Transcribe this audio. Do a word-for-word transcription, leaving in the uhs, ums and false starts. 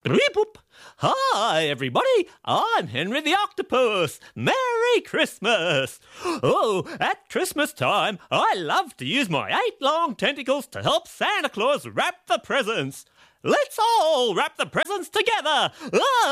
Beep boop. Hi, everybody. I'm Henry the Octopus. Merry Christmas. Oh, at Christmas time, I love to use my eight long tentacles to help Santa Claus wrap the presents. Let's all wrap the presents together. Ah!